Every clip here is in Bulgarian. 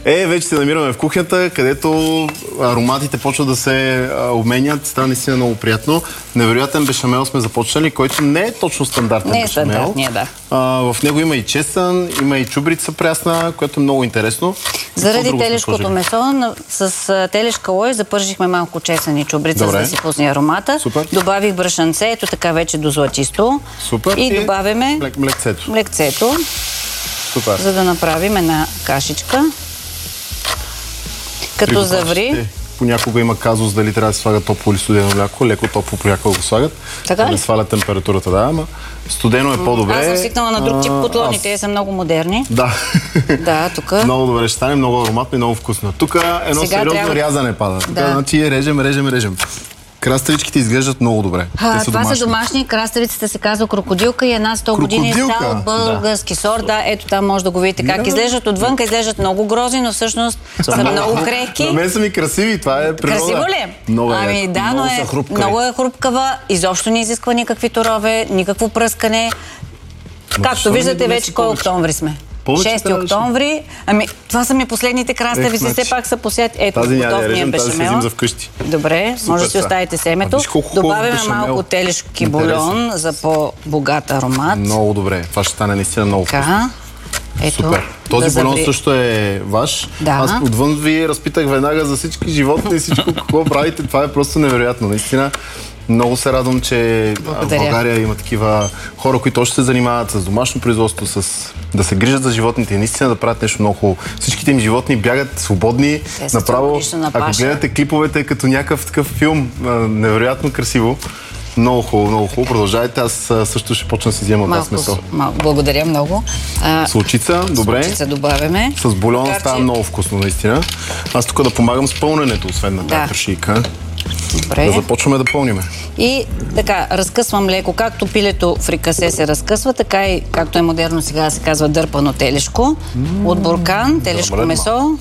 Вече се намираме в кухнята, където ароматите почват да се обменят. Става наистина много приятно. Невероятен бешамел сме започнали, който не е точно стандартен бешамел. Не е стандартния, да. В него има и чесън, има и чубрица прясна, което е много интересно. Заради телешкото месо, с телешка лой запържихме малко чесън и чубрица, за да си пусне аромата. Супер. Добавих брашанце, ето така вече до златисто. Супер. И добавяме млекцето. Супер. За да направим една кашичка. Като заври. Понякога има казус дали трябва да се слага топло или студено мляко. Леко топло понякога го слагат. Така да не сваля температурата, да, ама студено е по-добре. Аз съм свикнала на друг тип котлони, те са много модерни. Да. Да, тук. Много добре ще стане, много ароматно и много вкусно. Тук едно сериозно рязане пада. Да. Значи режем. Краставичките изглеждат много добре. Това са домашни. Краставицата се казва крокодилка и една 100 години стал български сорт. Да, ето там може да го видите как изглеждат отвън. Изглеждат много грозни, но всъщност са много крехки. На мен са ми красиви, това е природа. Красиво ли? Много Ами да, но много е хрупкава. Изобщо не изисква никакви торове, никакво пръскане. Както виждате, вече кой октомври сме? 6 октомври. Ами, това са ми последните краставици, все пак са посет. Ето, готовния бешамел. За вкъщи. Добре, може да си оставите семето. Добавяме малко телешки бульон за по-богат аромат. Много добре. Това ще стане наистина много вкусно. Супер. Този бульон също е ваш. Аз отвън ви разпитах веднага за всички животни и всичко какво правите. Това е просто невероятно. Наистина. Много се радвам, че в България има такива хора, които още се занимават с домашно производство, да се грижат за животните и наистина да правят нещо много хубаво. Всичките им животни бягат свободни, направо. Ако гледате клиповете като някакъв такъв филм, невероятно красиво. Много хубаво. Продължавайте. Аз също ще почна да си взема от месо. Благодаря много. Случица, добре. Случица добавяме. С бульона става много вкусно, наистина. Аз тук да помагам с пълненето, освен на тази кашийка. Добре. Да започваме да пълниме. И така, разкъсвам леко, както пилето фрикасе се разкъсва, така и, както е модерно сега се казва, дърпано телешко. От буркан, телешко месо.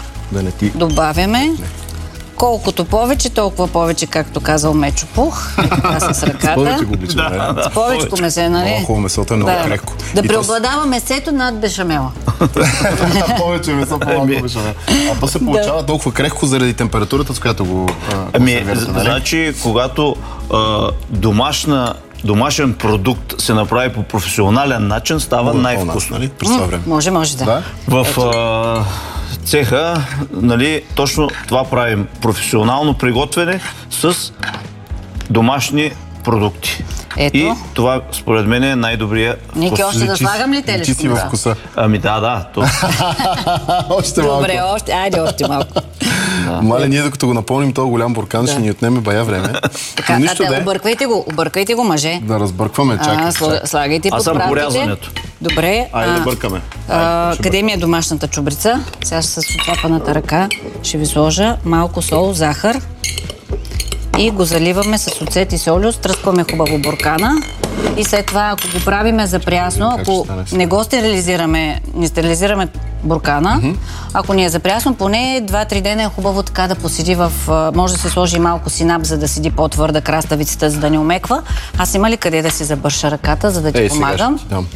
Добавяме. Колкото повече, толкова повече, както казал Мечо Пух. Така с ръката. С повече го обичаме. С повечето месе, нали? Много хубаво месото е много крехко. Да преобладава месето над бешамела. Повече месо, по-малко бешамел. А то се получава толкова крехко заради температурата, с която го консервирате, нали? Значи, когато домашен продукт се направи по професионален начин, става най-вкусно. Може, да. В цеха, нали, точно това правим. Професионално приготвяне с домашни продукти. Ето. И това, според мен, е най-добрия вкус. Ники, още да слагам ли телешко? Ти си във вкуса. Ами да. Още малко. Добре, още малко. Мале, ние докато го напълним този голям буркан, ще ни отнеме бая време. Така, обърквайте го, мъже. Да разбъркваме, чакай. Слагайте подправките. Аз съм порязането. Добре. Айде да бъркаме. Къде ми е домашната чубрица? Сега с оцапаната ръка ще ви сложа малко сол, захар и го заливаме с оцет и солю, стръскваме хубаво буркана и след това, ако го правиме за прясно, ако не го не стерилизираме буркана, ако ни е за прясно, поне 2-3 дена е хубаво така да поседи може да се сложи малко синап, за да седи по-твърда краставицата, за да не омеква. Аз има ли къде да си забърша ръката, за да ти помагам?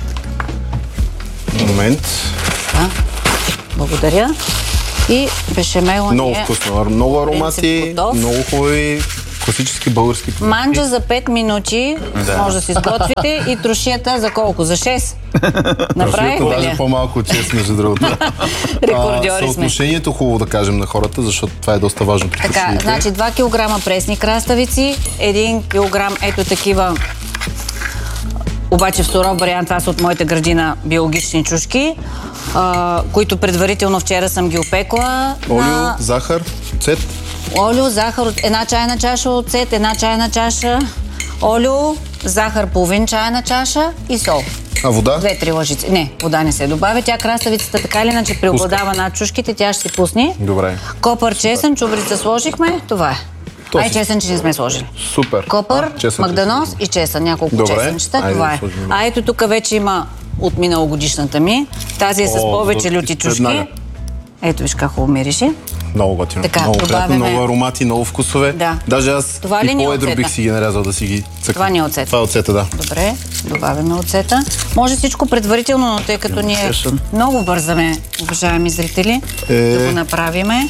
Момент. Благодаря. И бешамела много вкусно, много аромати, много хубави класически български продукти. Манджа за 5 минути може да си сготвите и трошията за колко? За 6? Направихме ли? Даже по-малко от 6, между другото. Рекордьори сме. Съотношението хубаво да кажем на хората, защото това е доста важно. Така, значи 2 кг пресни краставици, 1 кг ето такива, обаче в суров вариант, това са от моята градина биологични чушки, които предварително вчера съм ги опекла. Олио, захар, оцет. Олио, захар, една чайна чаша оцет, една чайна чаша олио, захар половин чайна чаша и сол. А вода? 2-3 лъжици. Не, вода не се добавя. Тя краставицата така или иначе преобладава над чушките, тя ще си пусне. Добре. Копър, чесън, чубрица сложихме, това е. Чесън, че не сме сложили. Супер. Копър, магданос и чесън, няколко чесънчета, това е. Ето тук вече има от миналогодишната ми. Тази е с повече люти чушки. Ето виж как хубаво мирише. Много готино. Така, много приятно, добавяме... много аромати, много вкусове. Да. Даже аз Това и ли ни е по-едро оцета? бих си ги нарязал да си ги цъкам. Това ни е оцета. Това е оцета, да. Добре, добавяме оцета. Може всичко предварително, но тъй като ние много бързаме, уважаеми зрители, да го направиме.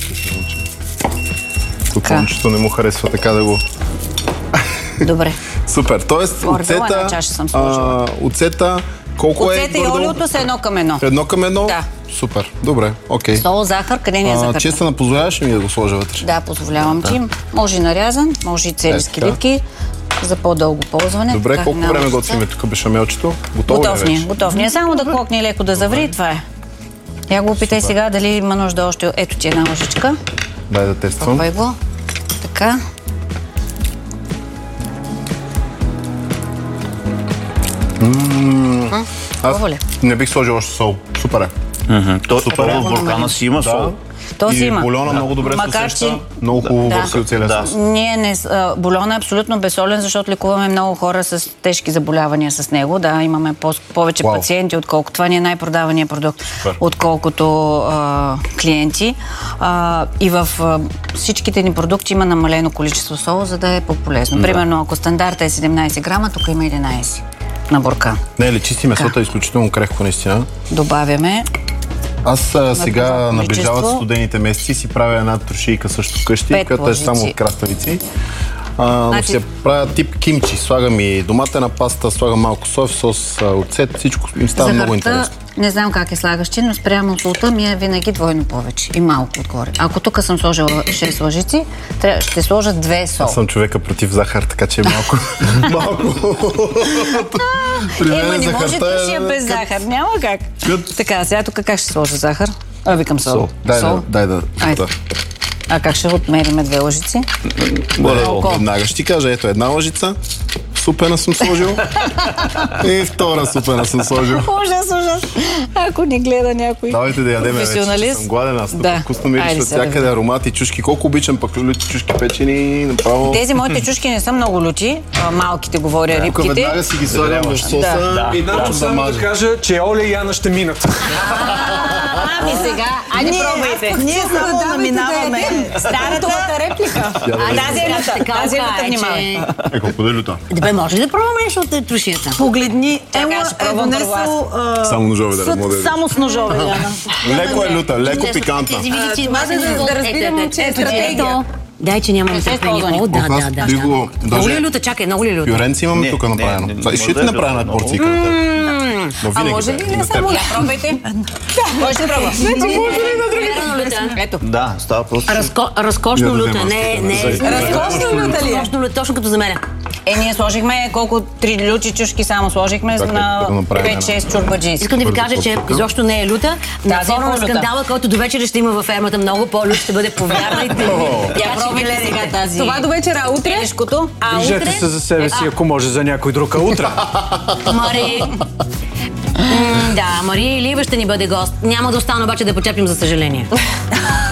Тук момчето не му харесва така да го... Добре. Супер. Тоест, оцета, колко е? Оцета и олиото са 1:1. 1:1? Да. Супер. Добре, окей. Сол, захар, къде ни е захар? Честна, позволяваш ли ми да го сложа вътре? Да, позволявам ти. Може и нарязан, може и цели скелетки за по-дълго ползване. Добре, колко време готвиме тук бешамелчето? Готов ни е. Само да кокне леко да заври, това е. Я го опитай сега дали има нужда още. Ето ти една лъжичка. Дай да тествам. Пробвай го. Така. Аз не бих сложил още сол. Супер е. В буркана си има сол. То си има. И бульона много добре се усеща. Много хубаво върси от целия със. Бульона е абсолютно безсолен, защото лекуваме много хора с тежки заболявания с него. Да, имаме повече пациенти, отколкото това ни е най-продавания продукт, отколкото клиенти. И в всичките ни продукти има намалено количество сол, за да е по-полезно. Примерно, ако стандарта е 17 грама, тук има 11 на буркан. Не, ли чисти месото е изключително крехко, наистина. Добавяме. Аз сега наближават студените месеци, си правя една трошийка също вкъщи, която е само от краставици. Но се правя тип кимчи. Слагам и доматена паста, слагам малко соев сос, оцет, всичко им става много интересно. Не знам как е слагаш ти, но спрямо солта ми е винаги двойно повече и малко отгоре. Ако тук съм сложила 6 лъжици, ще сложа 2 сол. Аз съм човека против захар, така че малко. Не може тушия без захар, няма как. Така, сега тук как ще сложа захар? Викам сол. Дай да. А как ще отмериме 2 лъжици? Веднага ще ти кажа, ето една лъжица. Супена съм сложил. И втора супена съм сложил. Ужас. Ако ни гледа някой давайте да ядеме вече. Съм гладен аз. Вкусно мириш от всякъде аромати, чушки. Колко обичам пък люти чушки печени. Направо... Тези моите чушки не са много люти. Малките говоря, рибките. Веднага си ги слагам в соса. И само да кажа, че Оля и Яна ще минат. Ами сега, айде пробвайте. Ние само заминаваме. Старата реплика. Тази е люта. Тази е люта, внимавай. Колко да е люта? Добре, може ли да пробваме нещо от тушията? Погледни, Ела е донесъл... Само ножове да работят. Само с ножове, Яна. Леко е люта, леко пикантна. Да разбирам, че е стратегия. Дай, че нямаме търпение. Да. Много ли е люта? Чакай, много ли е люта? Фиоренци имаме тук направено. Ще ти направя една порцийка. А може ли не само да пробвайте? Кой ще пробва? Ето. Да, става просто. Разкошно люта, не. Разкошно люта ли е? Разкошно люта, точно като за мен. Ние сложихме колко 3 люти чушки само сложихме на 5-6 чурбаджи. Искам да ви кажа, че изобщо не е люта. На фона на скандала, който до вечера ще има във фермата, много по-лют ще бъде, повярвайте. Я пробвайте сега тази. Това до вечера, а утре? Виждате се за себе си, ако може за някой друг, а утре. Мари. Да, Мария Илиева ще ни бъде гост. Няма да остана обаче да почерпим, за съжаление.